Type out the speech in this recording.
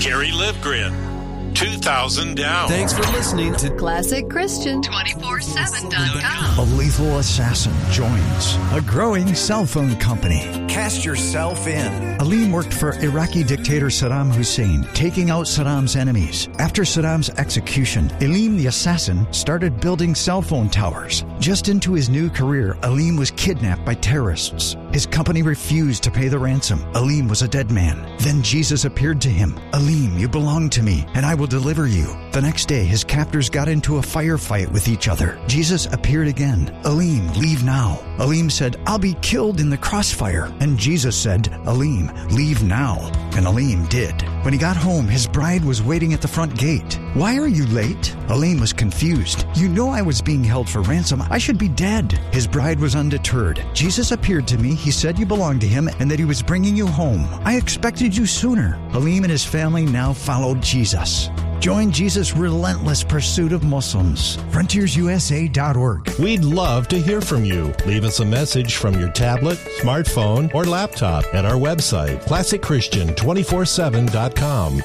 Gary Livgren, 2,000 Down. Thanks for listening to Classic Christian 247.com. A lethal assassin joins a growing cell phone company. Cast yourself in. Aleem worked for Iraqi dictator Saddam Hussein, taking out Saddam's enemies. After Saddam's execution, Aleem the assassin started building cell phone towers. Just into his new career, Aleem was kidnapped by terrorists. His company refused to pay the ransom. Aleem was a dead man. Then Jesus appeared to him. Aleem, you belong to me, and I will deliver you. The next day, his captors got into a firefight with each other. Jesus appeared again. Aleem, leave now. Aleem said, I'll be killed in the crossfire. And Jesus said, Aleem, leave now. And Aleem did. When he got home, his bride was waiting at the front gate. Why are you late? Aleem was confused. You know I was being held for ransom. I should be dead. His bride was undeterred. Jesus appeared to me. He said you belonged to him and that he was bringing you home. I expected you sooner. Aleem and his family now followed Jesus. Join Jesus' relentless pursuit of Muslims. FrontiersUSA.org. We'd love to hear from you. Leave us a message from your tablet, smartphone, or laptop at our website, ClassicChristian247.com.